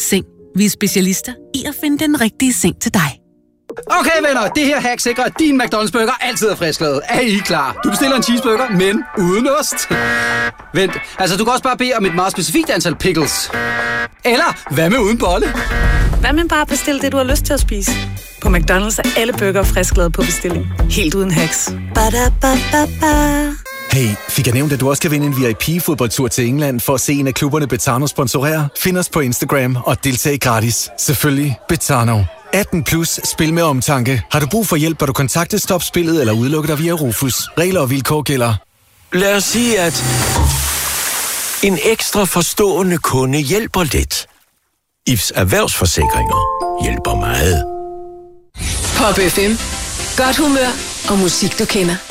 Seng. Vi er specialister i at finde den rigtige seng til dig. Okay venner, det her hack sikrer, at din McDonald's burger altid er frisklavet. Er I klar? Du bestiller en cheeseburger, men uden ost. Vent, altså du kan også bare bede om et meget specifikt antal pickles. Eller, hvad med uden bolle? Hvad med bare at bestille det, du har lyst til at spise? På McDonald's er alle burger frisklavet på bestilling. Helt uden haps. Badabababa. Hey, fik jeg nævnt, at du også kan vinde en VIP-fodboldtur til England for at se en af klubberne Betano sponsorere? Find os på Instagram og deltag gratis. Selvfølgelig Betano. 18 plus, spil med omtanke. Har du brug for hjælp, bør du kontakte Stop Spillet eller udelukke dig via Rufus. Regler og vilkår gælder. Lad os sige, at en ekstra forstående kunde hjælper lidt. IFS Erhvervsforsikringer hjælper meget. Pop FM. Godt humør og musik, du kender.